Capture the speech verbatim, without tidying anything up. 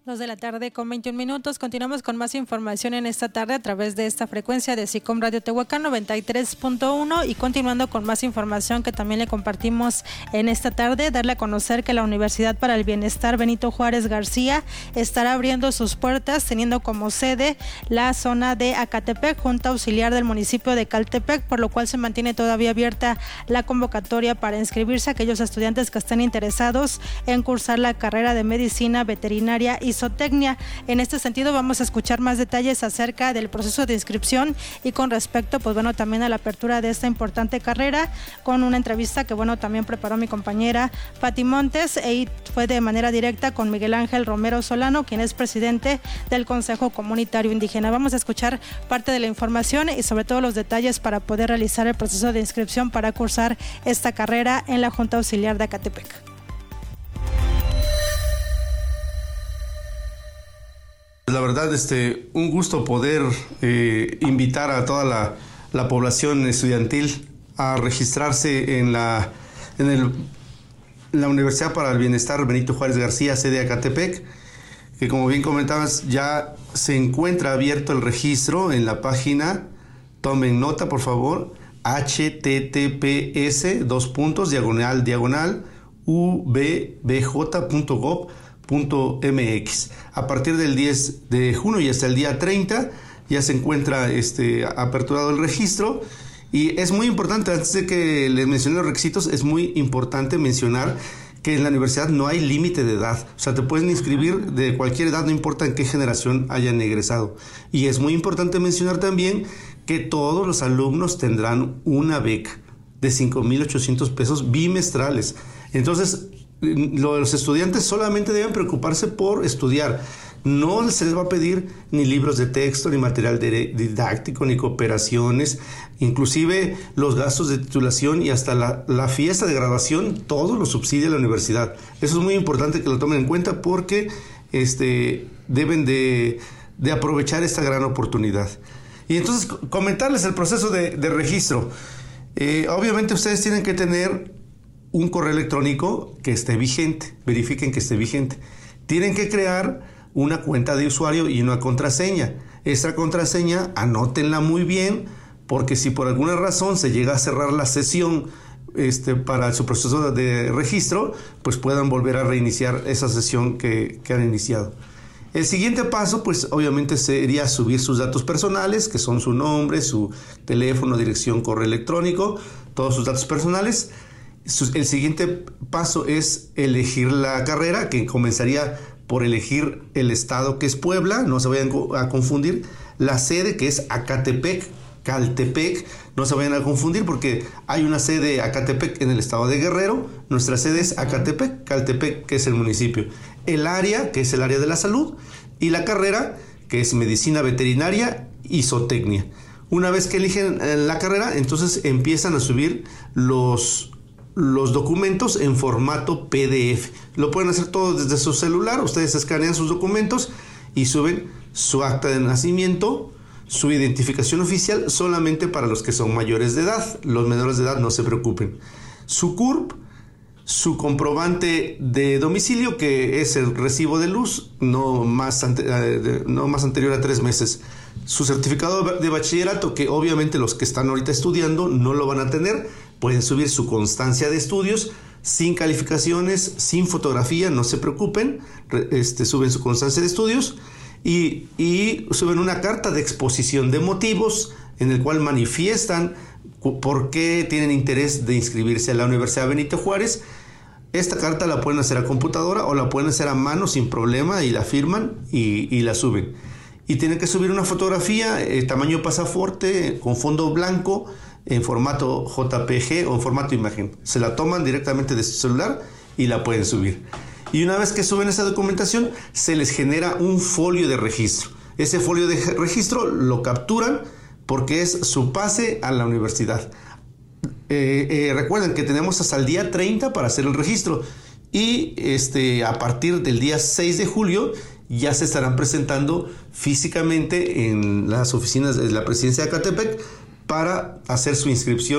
Dos de la tarde con veintiún minutos. Continuamos con más información en esta tarde a través de esta frecuencia de SICOM Radio Tehuacán noventa y tres punto uno y continuando con más información que también le compartimos en esta tarde, darle a conocer que la Universidad para el Bienestar Benito Juárez García estará abriendo sus puertas teniendo como sede la zona de Acatepec, Junta Auxiliar del municipio de Caltepec, por lo cual se mantiene todavía abierta la convocatoria para inscribirse a aquellos estudiantes que estén interesados en cursar la carrera de Medicina Veterinaria y Zootecnia. En este sentido vamos a escuchar más detalles acerca del proceso de inscripción y con respecto, pues bueno, también a la apertura de esta importante carrera con una entrevista que bueno, también preparó mi compañera Pati Montes e fue de manera directa con Miguel Ángel Romero Solano, quien es presidente del Consejo Comunitario Indígena. Vamos a escuchar parte de la información y sobre todo los detalles para poder realizar el proceso de inscripción para cursar esta carrera en la Junta Auxiliar de Acatepec. La verdad, este, un gusto poder eh, invitar a toda la, la población estudiantil a registrarse en la, en el, la Universidad para el Bienestar Benito Juárez García, sede Acatepec, que como bien comentabas, ya se encuentra abierto el registro en la página, tomen nota por favor, h t t p s dos puntos diagonal diagonal u b b j punto gob punto m x. A partir del diez de junio y hasta el día treinta ya se encuentra este, aperturado el registro y es muy importante, antes de que les mencione los requisitos, es muy importante mencionar que en la universidad no hay límite de edad, o sea, te pueden inscribir de cualquier edad, no importa en qué generación hayan egresado. Y es muy importante mencionar también que todos los alumnos tendrán una beca de cinco mil ochocientos pesos bimestrales. Entonces, los estudiantes solamente deben preocuparse por estudiar. No se les va a pedir ni libros de texto, ni material didáctico, ni cooperaciones, inclusive los gastos de titulación y hasta la, la fiesta de graduación, todo lo subsidia la universidad. Eso es muy importante que lo tomen en cuenta porque este, deben de, de aprovechar esta gran oportunidad. Y entonces comentarles el proceso de, de registro. Eh, obviamente ustedes tienen que tener un correo electrónico que esté vigente, verifiquen que esté vigente. Tienen que crear una cuenta de usuario y una contraseña. Esta contraseña anótenla muy bien, porque si por alguna razón se llega a cerrar la sesión este, para su proceso de registro, pues puedan volver a reiniciar esa sesión que, que han iniciado. El siguiente paso, pues obviamente sería subir sus datos personales, que son su nombre, su teléfono, dirección, correo electrónico, todos sus datos personales. El siguiente paso es elegir la carrera, que comenzaría por elegir el estado, que es Puebla, no se vayan a confundir, la sede, que es Acatepec, Caltepec, no se vayan a confundir porque hay una sede Acatepec en el estado de Guerrero, nuestra sede es Acatepec, Caltepec, que es el municipio, el área, que es el área de la salud, y la carrera, que es Medicina Veterinaria y Zootecnia. Una vez que eligen la carrera, entonces empiezan a subir los... los documentos en formato P D F. Lo pueden hacer todo desde su celular. Ustedes escanean sus documentos y suben su acta de nacimiento, su identificación oficial, solamente para los que son mayores de edad. Los menores de edad no se preocupen. Su C U R P, su comprobante de domicilio, que es el recibo de luz, no más, ante, no más anterior a tres meses. Su certificado de bachillerato, que obviamente los que están ahorita estudiando no lo van a tener. Pueden subir su constancia de estudios sin calificaciones, sin fotografía, no se preocupen, este, suben su constancia de estudios y, y suben una carta de exposición de motivos en el cual manifiestan por qué tienen interés de inscribirse a la Universidad Benito Juárez. Esta carta la pueden hacer a computadora o la pueden hacer a mano sin problema y la firman y, y la suben. Y tienen que subir una fotografía, eh, tamaño pasaporte, con fondo blanco, en formato J P G o en formato imagen. Se la toman directamente de su celular y la pueden subir. Y una vez que suben esa documentación, se les genera un folio de registro. Ese folio de registro lo capturan porque es su pase a la universidad. Eh, eh, recuerden que tenemos hasta el día treinta para hacer el registro y este, a partir del día seis de julio ya se estarán presentando físicamente en las oficinas de la presidencia de Acatepec para hacer su inscripción